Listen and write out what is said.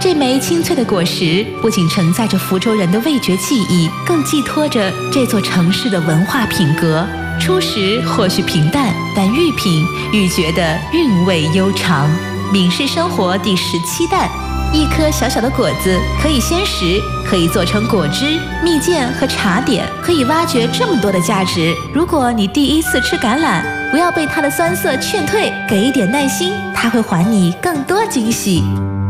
这枚清脆的果实不仅承载着福州人的味觉记忆，更寄托着这座城市的文化品格。初食或许平淡，但愈品愈觉得韵味悠长。闽式生活第17弹，一颗小小的果子可以鲜食，可以做成果汁、蜜饯和茶点，可以挖掘这么多的价值。如果你第一次吃橄榄，不要被它的酸涩劝退，给一点耐心，它会还你更多惊喜。